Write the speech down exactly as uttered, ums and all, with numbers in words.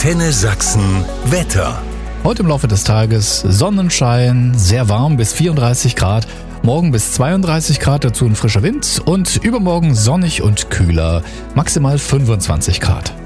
Antenne Sachsen Wetter. Heute im Laufe des Tages Sonnenschein, sehr warm bis vierunddreißig Grad. Morgen bis zweiunddreißig Grad, dazu ein frischer Wind. Und übermorgen sonnig und kühler, maximal fünfundzwanzig Grad.